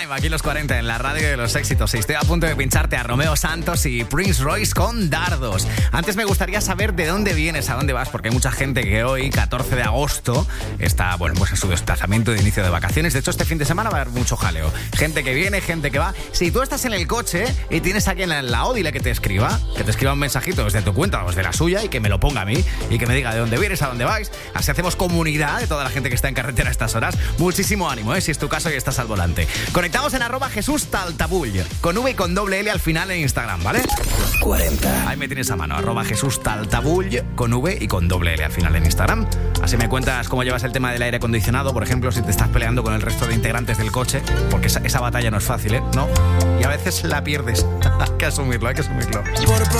Drive, aquí los 40 en la radio de los éxitos. Y estoy a punto de pincharte a Romeo Santos y Prince Royce con Dardos. Antes me gustaría saber de dónde vienes, a dónde vas, porque hay mucha gente que hoy, 14 de agosto, está, bueno, pues en su desplazamiento de inicio de vacaciones. De hecho, este fin de semana va a haber mucho jaleo. Gente que viene, gente que va. Si tú estás en el coche y tienes a alguien al lado, dile que te escriba un mensajito desde tu cuenta o desde la suya y que me lo ponga a mí y que me diga de dónde vienes, a dónde vais. Así hacemos comunidad de toda la gente que está en carretera a estas horas. Muchísimo ánimo, si es tu caso y estás al volante. Conectamos en @JesúsTaltabull, con V y con doble L al final en Instagram, ¿vale? 40. Ahí me tienes a mano, @JesúsTaltabull, con V y con doble L al final en Instagram. Así me cuentas cómo llevas el tema del aire acondicionado, por ejemplo, si te estás peleando con el resto de integrantes del coche, porque esa batalla no es fácil, ¿no? Y a veces la pierdes. Hay que asumirlo.